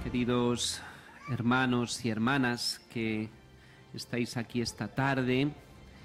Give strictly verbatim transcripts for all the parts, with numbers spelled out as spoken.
Queridos hermanos y hermanas que estáis aquí esta tarde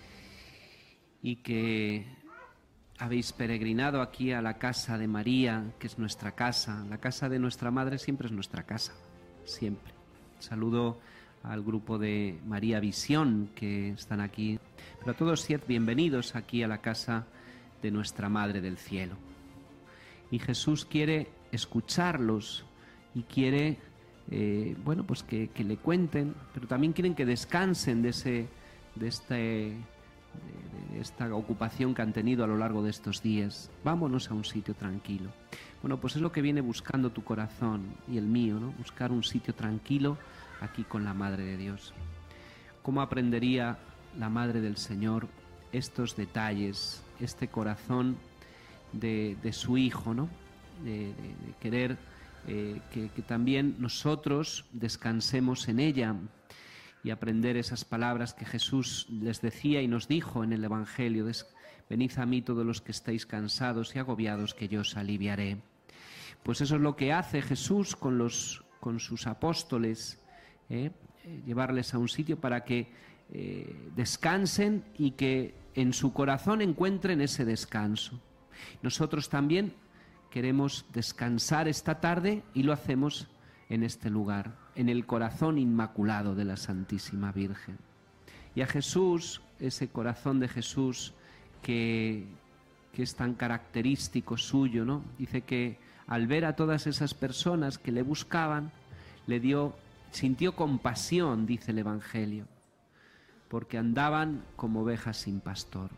y que habéis peregrinado aquí a la casa de María, que es nuestra casa. La casa de nuestra Madre siempre es nuestra casa, siempre. Saludo al grupo de María Visión que están aquí, pero a todos sed bienvenidos aquí a la casa de nuestra Madre del Cielo. Y Jesús quiere escucharlos y quiere, eh, bueno, pues que, que le cuenten, pero también quieren que descansen de, ese, de, este, de, de esta ocupación que han tenido a lo largo de estos días. Vámonos a un sitio tranquilo. Bueno, pues es lo que viene buscando tu corazón y el mío, ¿no? Buscar un sitio tranquilo aquí con la Madre de Dios. ¿Cómo aprendería la Madre del Señor estos detalles, este corazón de, de su Hijo, ¿no? De, de, de querer eh, que, que también nosotros descansemos en ella y aprender esas palabras que Jesús les decía y nos dijo en el Evangelio: venid a mí todos los que estáis cansados y agobiados, que yo os aliviaré. Pues eso es lo que hace Jesús con, los, con sus apóstoles, ¿eh? Llevarles a un sitio para que eh, descansen y que en su corazón encuentren ese descanso. Nosotros también queremos descansar esta tarde y lo hacemos en este lugar, en el corazón inmaculado de la Santísima Virgen. Y a Jesús, ese corazón de Jesús que, que es tan característico suyo, ¿no? Dice que al ver a todas esas personas que le buscaban, le dio, sintió compasión, dice el Evangelio, porque andaban como ovejas sin pastor.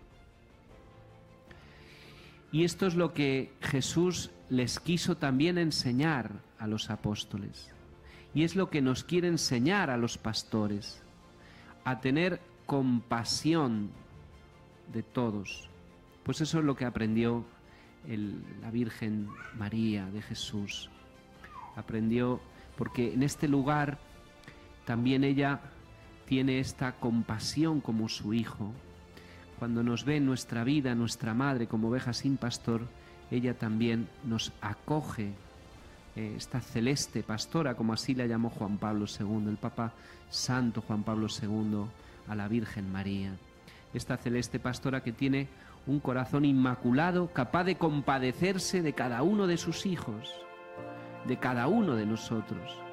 Y esto es lo que Jesús les quiso también enseñar a los apóstoles. Y es lo que nos quiere enseñar a los pastores, a tener compasión de todos. Pues eso es lo que aprendió el, la Virgen María de Jesús. Aprendió, porque en este lugar también ella tiene esta compasión como su Hijo. Cuando nos ve en nuestra vida, nuestra Madre, como oveja sin pastor, ella también nos acoge, eh, esta celeste pastora, como así la llamó Juan Pablo segundo, el Papa Santo Juan Pablo segundo, a la Virgen María. Esta celeste pastora que tiene un corazón inmaculado, capaz de compadecerse de cada uno de sus hijos, de cada uno de nosotros.